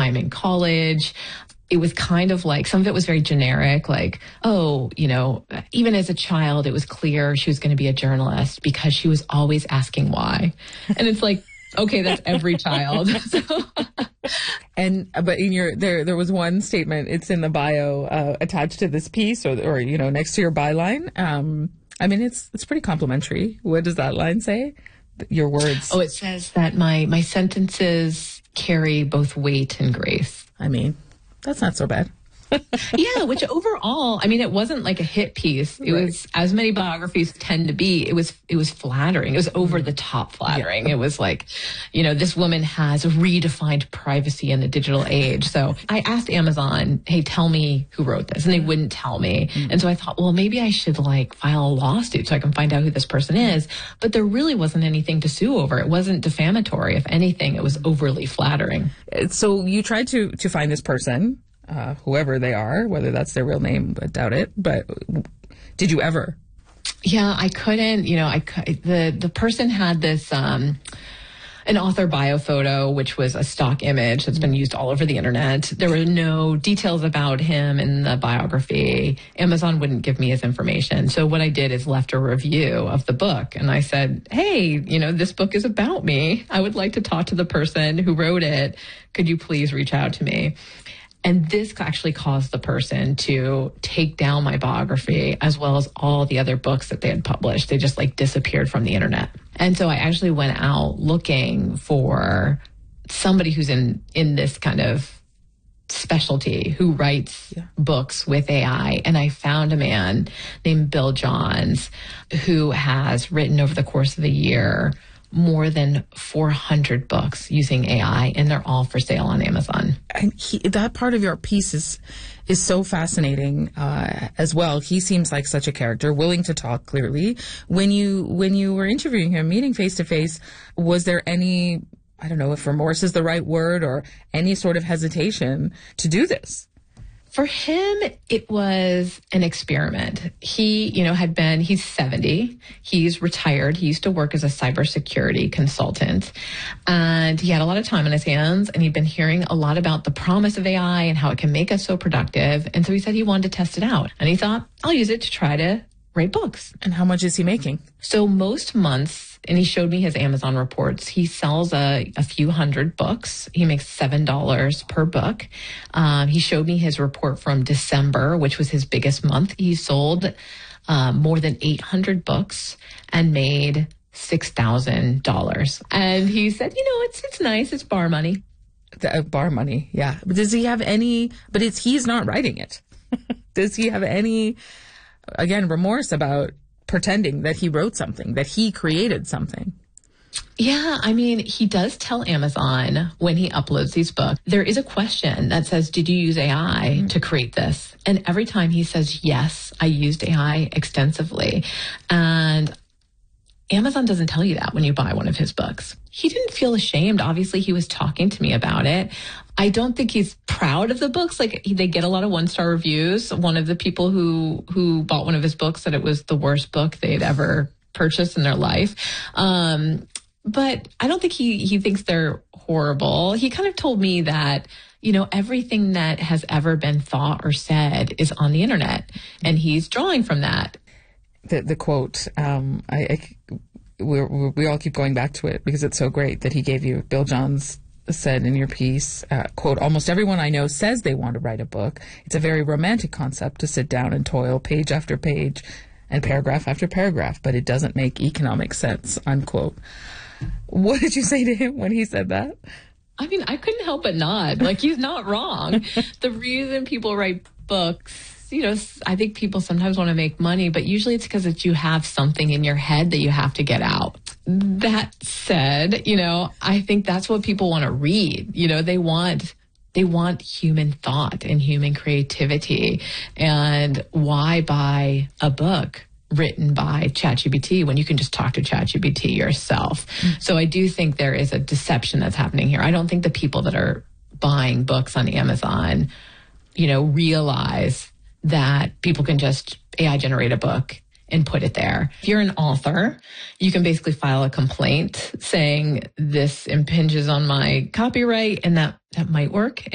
time in college. It was kind of like, some of it was very generic, like, oh, even as a child, it was clear she was going to be a journalist because she was always asking why. And it's like, okay, that's every child. But in there was one statement, it's in the bio attached to this piece or next to your byline. It's pretty complimentary. What does that line say? Your words. Oh, it says that my sentences carry both weight and grace. That's not so bad. Yeah, which overall, it wasn't like a hit piece. It was, as many biographies tend to be, it was flattering. It was over the top flattering. Yeah. It was like, this woman has redefined privacy in the digital age. So I asked Amazon, hey, tell me who wrote this. And they wouldn't tell me. Mm-hmm. And so I thought, well, maybe I should file a lawsuit so I can find out who this person is. But there really wasn't anything to sue over. It wasn't defamatory. If anything, it was overly flattering. So you tried to find this person. Whoever they are, whether that's their real name, I doubt it. But did you ever? Yeah, I couldn't. The person had this an author bio photo, which was a stock image that's been used all over the internet. There were no details about him in the biography. Amazon wouldn't give me his information. So what I did is left a review of the book. And I said, hey, this book is about me. I would like to talk to the person who wrote it. Could you please reach out to me? And this actually caused the person to take down my biography as well as all the other books that they had published. They just disappeared from the internet. And so I actually went out looking for somebody who's in this kind of specialty who writes books with AI. And I found a man named Bill Johns who has written over the course of the year more than 400 books using AI, and they're all for sale on Amazon. And that part of your piece is so fascinating as well. He seems like such a character, willing to talk clearly. When you were interviewing him, meeting face to face, was there any, I don't know if remorse is the right word, or any sort of hesitation to do this? For him, it was an experiment. He, he's 70. He's retired. He used to work as a cybersecurity consultant, and he had a lot of time on his hands, and he'd been hearing a lot about the promise of AI and how it can make us so productive. And so he said he wanted to test it out, and he thought, I'll use it to try to write books. And how much is he making? So most months, and he showed me his Amazon reports, he sells a few hundred books. He makes $7 per book. He showed me his report from December, which was his biggest month. He sold more than 800 books and made $6,000. And he said, it's nice. It's bar money. Bar money, yeah. But does he have any, he's not writing it. Does he have any, again, remorse about pretending that he wrote something, that he created something? Yeah, he does tell Amazon when he uploads these books, there is a question that says, did you use AI to create this? And every time he says, yes, I used AI extensively. And Amazon doesn't tell you that when you buy one of his books. He didn't feel ashamed. Obviously, he was talking to me about it. I don't think he's proud of the books. They get a lot of 1-star reviews. One of the people who bought one of his books said it was the worst book they'd ever purchased in their life. But I don't think he thinks they're horrible. He kind of told me that, everything that has ever been thought or said is on the internet, and he's drawing from that. The quote, we all keep going back to it because it's so great that he gave you. Bill Johns said in your piece, quote, almost everyone I know says they want to write a book. It's a very romantic concept to sit down and toil page after page and paragraph after paragraph, but it doesn't make economic sense, unquote. What did you say to him when he said that? I couldn't help but nod. He's not wrong. The reason people write books, I think people sometimes want to make money, but usually it's because you have something in your head that you have to get out. That said, I think that's what people want to read. They want human thought and human creativity. And why buy a book written by ChatGPT when you can just talk to ChatGPT yourself? So I do think there is a deception that's happening here. I don't think the people that are buying books on Amazon, realize that people can just AI generate a book and put it there. If you're an author, you can basically file a complaint saying this impinges on my copyright, and that might work.